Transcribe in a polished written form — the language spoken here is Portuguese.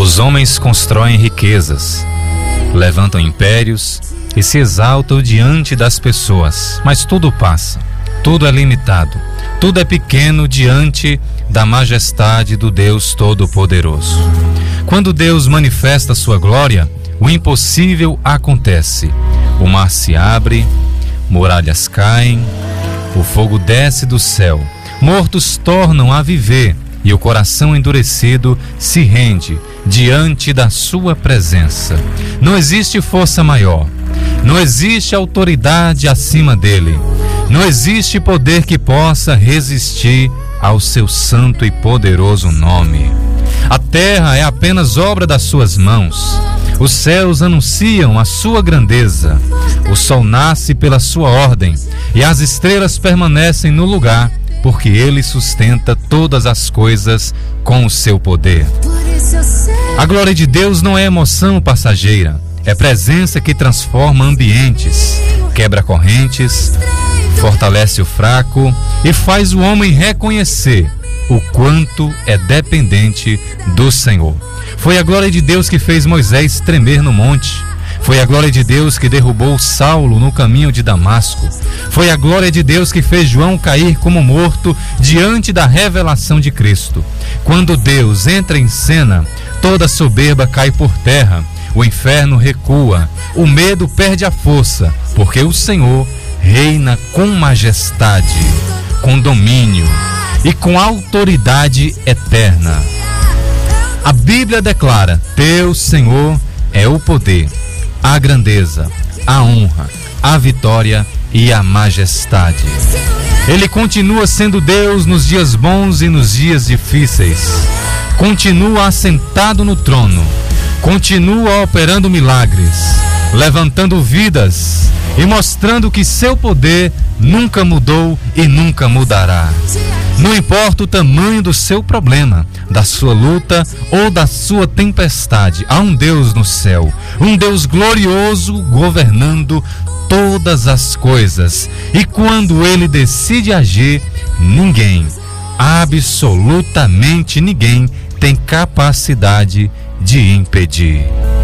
Os homens constroem riquezas, levantam impérios e se exaltam diante das pessoas, mas tudo passa, tudo é limitado, tudo é pequeno diante da majestade do Deus Todo-Poderoso. Quando Deus manifesta sua glória, o impossível acontece. O mar se abre, muralhas caem, o fogo desce do céu, mortos tornam a viver e o coração endurecido se rende diante da sua presença. Não existe força maior, não existe autoridade acima dele, não existe poder que possa resistir ao seu santo e poderoso nome. A terra é apenas obra das suas mãos. Os céus anunciam a sua grandeza. O sol nasce pela sua ordem e as estrelas permanecem no lugar, porque ele sustenta todas as coisas com o seu poder. A glória de Deus não é emoção passageira, é presença que transforma ambientes, quebra correntes, fortalece o fraco e faz o homem reconhecer o quanto é dependente do Senhor. Foi a glória de Deus que fez Moisés tremer no monte. Foi a glória de Deus que derrubou Saulo no caminho de Damasco. Foi a glória de Deus que fez João cair como morto diante da revelação de Cristo. Quando Deus entra em cena, toda soberba cai por terra, o inferno recua, o medo perde a força, porque o Senhor reina com majestade, com domínio e com autoridade eterna. A Bíblia declara: Teu, Senhor, é o poder, a grandeza, a honra, a vitória e a majestade. Ele continua sendo Deus nos dias bons e nos dias difíceis. Continua assentado no trono. Continua operando milagres, levantando vidas e mostrando que seu poder nunca mudou e nunca mudará. Não importa o tamanho do seu problema, da sua luta ou da sua tempestade, há um Deus no céu, um Deus glorioso governando todas as coisas. E quando ele decide agir, ninguém, absolutamente ninguém, tem capacidade de impedir.